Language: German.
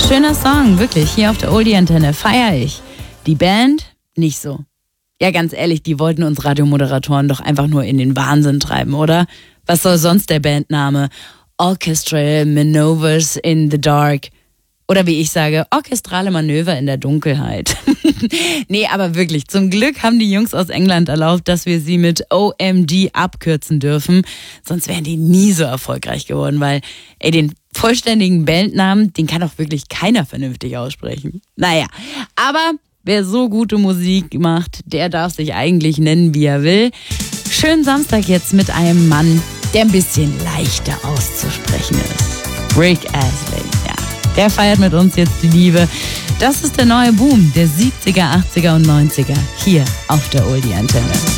Schöner Song, wirklich. Hier auf der Oldie-Antenne feiere ich. Die Band nicht so. Ja, ganz ehrlich, die wollten uns Radiomoderatoren doch einfach nur in den Wahnsinn treiben, oder? Was soll sonst der Bandname? Orchestral Maneuvers in the Dark. Oder wie ich sage, orchestrale Manöver in der Dunkelheit. Nee, aber wirklich, zum Glück haben die Jungs aus England erlaubt, dass wir sie mit OMD abkürzen dürfen. Sonst wären die nie so erfolgreich geworden, weil, den vollständigen Bandnamen, den kann auch wirklich keiner vernünftig aussprechen. Naja, aber wer so gute Musik macht, der darf sich eigentlich nennen, wie er will. Schönen Samstag jetzt mit einem Mann, der ein bisschen leichter auszusprechen ist. Rick Astley, ja. Der feiert mit uns jetzt die Liebe. Das ist der neue Boom der 70er, 80er und 90er hier auf der Oldie-Antenne.